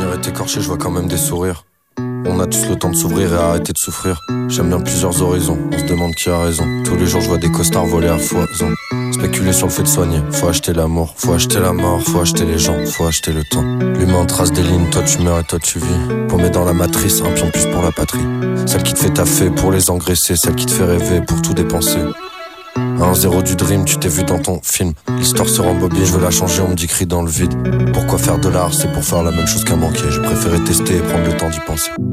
est écorché, je vois quand même des sourires. On a tous le temps de s'ouvrir et arrêter de souffrir. J'aime bien plusieurs horizons, on se demande qui a raison. Tous les jours je vois des costards voler à foison. Spéculer sur le fait de soigner, faut acheter l'amour, faut acheter la mort, faut acheter les gens, faut acheter le temps. L'humain trace des lignes, toi tu meurs et toi tu vis. Paumé dans la matrice, un pion de plus pour la patrie. Celle qui te fait taffer pour les engraisser, celle qui te fait rêver pour tout dépenser. À 1-0 du dream, tu t'es vu dans ton film. L'histoire se rembobine, je veux la changer, on me dit crie dans le vide. Pourquoi faire de l'art, c'est pour faire la même chose qu'à manquer. J'ai préféré tester et prendre le temps d'y penser.